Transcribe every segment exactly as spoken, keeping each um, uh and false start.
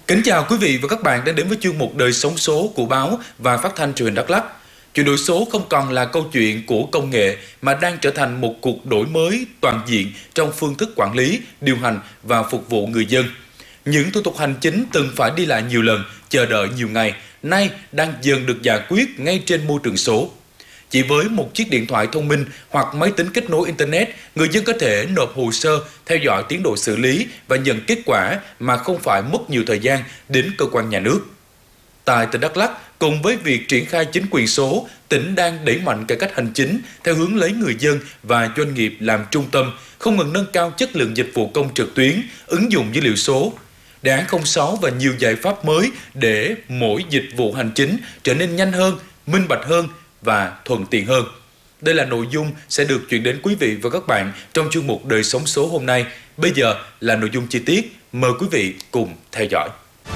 Kính chào quý vị và các bạn đã đến với chuyên mục Đời sống số của báo và phát thanh truyền hình Đắk Lắk. Chuyển đổi số không còn là câu chuyện của công nghệ mà đang trở thành một cuộc đổi mới toàn diện trong phương thức quản lý, điều hành và phục vụ người dân. Những thủ tục hành chính từng phải đi lại nhiều lần, chờ đợi nhiều ngày, nay đang dần được giải quyết ngay trên môi trường số. Chỉ với một chiếc điện thoại thông minh hoặc máy tính kết nối Internet, người dân có thể nộp hồ sơ, theo dõi tiến độ xử lý và nhận kết quả mà không phải mất nhiều thời gian đến cơ quan nhà nước. Tại tỉnh Đắk Lắk, cùng với việc triển khai chính quyền số, tỉnh đang đẩy mạnh cải cách hành chính theo hướng lấy người dân và doanh nghiệp làm trung tâm, không ngừng nâng cao chất lượng dịch vụ công trực tuyến, ứng dụng dữ liệu số. Đề án không sáu và nhiều giải pháp mới để mỗi dịch vụ hành chính trở nên nhanh hơn, minh bạch hơn và thuận tiện hơn. Đây là nội dung sẽ được chuyển đến quý vị và các bạn trong chuyên mục Đời sống số hôm nay. Bây giờ là nội dung chi tiết, mời quý vị cùng theo dõi.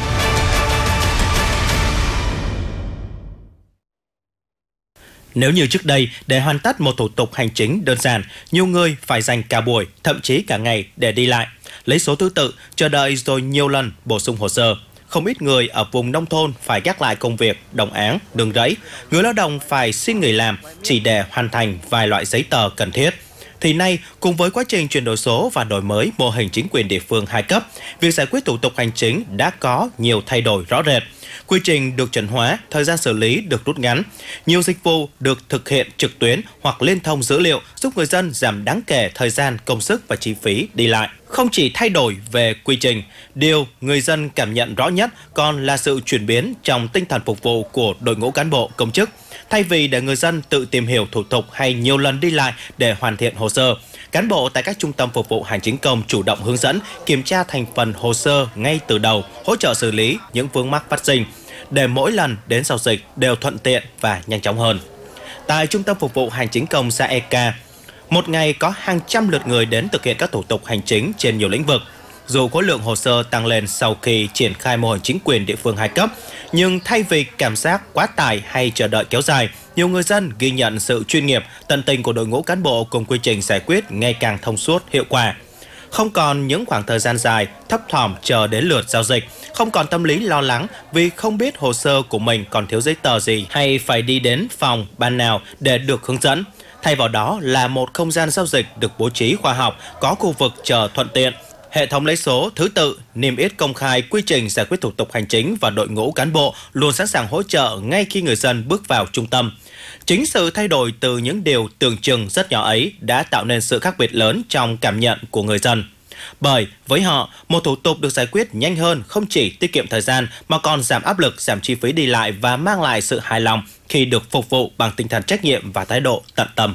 Nếu như trước đây, để hoàn tất một thủ tục hành chính đơn giản, nhiều người phải dành cả buổi, thậm chí cả ngày để đi lại, lấy số thứ tự, chờ đợi rồi nhiều lần bổ sung hồ sơ. Không ít người ở vùng nông thôn phải gác lại công việc, đồng áng, đường rẫy. Người lao động phải xin nghỉ làm chỉ để hoàn thành vài loại giấy tờ cần thiết. Thì nay, cùng với quá trình chuyển đổi số và đổi mới mô hình chính quyền địa phương hai cấp, việc giải quyết thủ tục hành chính đã có nhiều thay đổi rõ rệt. Quy trình được chuẩn hóa, thời gian xử lý được rút ngắn. Nhiều dịch vụ được thực hiện trực tuyến hoặc liên thông dữ liệu giúp người dân giảm đáng kể thời gian, công sức và chi phí đi lại. Không chỉ thay đổi về quy trình, điều người dân cảm nhận rõ nhất còn là sự chuyển biến trong tinh thần phục vụ của đội ngũ cán bộ công chức. Thay vì để người dân tự tìm hiểu thủ tục hay nhiều lần đi lại để hoàn thiện hồ sơ, cán bộ tại các trung tâm phục vụ hành chính công chủ động hướng dẫn, kiểm tra thành phần hồ sơ ngay từ đầu, hỗ trợ xử lý những vướng mắc phát sinh, để mỗi lần đến giao dịch đều thuận tiện và nhanh chóng hơn. Tại trung tâm phục vụ hành chính công xã e ca, một ngày có hàng trăm lượt người đến thực hiện các thủ tục hành chính trên nhiều lĩnh vực. Dù khối lượng hồ sơ tăng lên sau khi triển khai mô hình chính quyền địa phương hai cấp, nhưng thay vì cảm giác quá tải hay chờ đợi kéo dài, nhiều người dân ghi nhận sự chuyên nghiệp, tận tình của đội ngũ cán bộ cùng quy trình giải quyết ngày càng thông suốt, hiệu quả. Không còn những khoảng thời gian dài, thấp thỏm chờ đến lượt giao dịch, không còn tâm lý lo lắng vì không biết hồ sơ của mình còn thiếu giấy tờ gì hay phải đi đến phòng, ban nào để được hướng dẫn. Thay vào đó là một không gian giao dịch được bố trí khoa học, có khu vực chờ thuận tiện. Hệ thống lấy số, thứ tự, niêm yết công khai quy trình giải quyết thủ tục hành chính và đội ngũ cán bộ luôn sẵn sàng hỗ trợ ngay khi người dân bước vào trung tâm. Chính sự thay đổi từ những điều tưởng chừng rất nhỏ ấy đã tạo nên sự khác biệt lớn trong cảm nhận của người dân. Bởi với họ, một thủ tục được giải quyết nhanh hơn không chỉ tiết kiệm thời gian mà còn giảm áp lực, giảm chi phí đi lại và mang lại sự hài lòng khi được phục vụ bằng tinh thần trách nhiệm và thái độ tận tâm.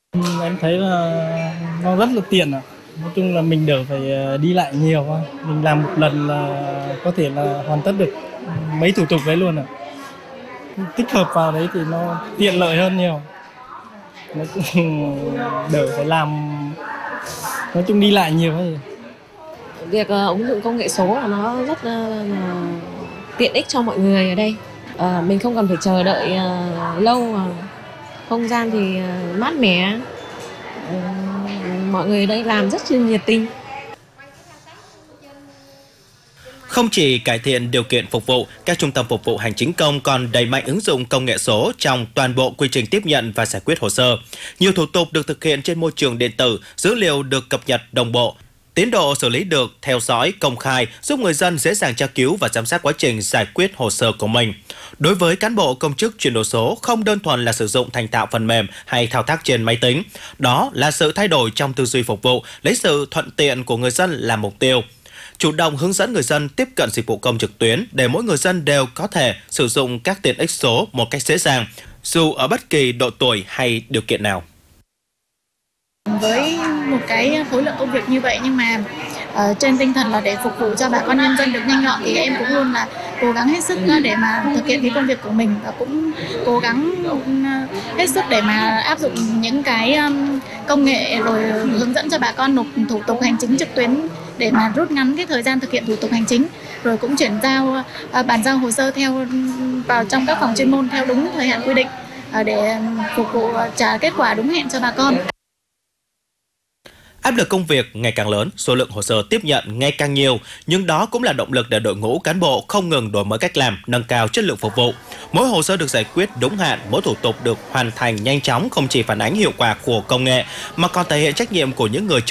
Em thấy là nó rất là tiện ạ. Nói chung là mình đỡ phải đi lại nhiều thôi. Mình làm một lần là có thể là hoàn tất được mấy thủ tục đấy luôn ạ. Tích hợp vào đấy thì nó tiện lợi hơn nhiều. Nó cũng đỡ phải làm, nói chung đi lại nhiều thôi. Việc uh, ứng dụng công nghệ số là nó rất uh, tiện ích cho mọi người ở đây. Uh, mình không cần phải chờ đợi uh, lâu, mà không gian thì uh, mát mẻ. Uh, mọi người ở đây làm rất là nhiệt tình. Không chỉ cải thiện điều kiện phục vụ, các trung tâm phục vụ hành chính công còn đẩy mạnh ứng dụng công nghệ số trong toàn bộ quy trình tiếp nhận và giải quyết hồ sơ. Nhiều thủ tục được thực hiện trên môi trường điện tử, dữ liệu được cập nhật đồng bộ. Tiến độ xử lý được theo dõi công khai, giúp người dân dễ dàng tra cứu và giám sát quá trình giải quyết hồ sơ của mình. Đối với cán bộ công chức chuyển đổi số, không đơn thuần là sử dụng thành thạo phần mềm hay thao tác trên máy tính. Đó là sự thay đổi trong tư duy phục vụ, lấy sự thuận tiện của người dân làm mục tiêu. Chủ động hướng dẫn người dân tiếp cận dịch vụ công trực tuyến để mỗi người dân đều có thể sử dụng các tiện ích số một cách dễ dàng, dù ở bất kỳ độ tuổi hay điều kiện nào. Với một cái khối lượng công việc như vậy nhưng mà uh, trên tinh thần là để phục vụ cho bà con nhân dân được nhanh gọn thì em cũng luôn là cố gắng hết sức để mà thực hiện cái công việc của mình và cũng cố gắng hết sức để mà áp dụng những cái um, công nghệ rồi hướng dẫn cho bà con nộp thủ tục hành chính trực tuyến để mà rút ngắn cái thời gian thực hiện thủ tục hành chính, rồi cũng chuyển giao uh, bàn giao hồ sơ theo vào trong các phòng chuyên môn theo đúng thời hạn quy định uh, để phục vụ trả kết quả đúng hẹn cho bà con. Áp lực công việc ngày càng lớn, số lượng hồ sơ tiếp nhận ngày càng nhiều, nhưng đó cũng là động lực để đội ngũ cán bộ không ngừng đổi mới cách làm, nâng cao chất lượng phục vụ. Mỗi hồ sơ được giải quyết đúng hạn, mỗi thủ tục được hoàn thành nhanh chóng không chỉ phản ánh hiệu quả của công nghệ mà còn thể hiện trách nhiệm của những người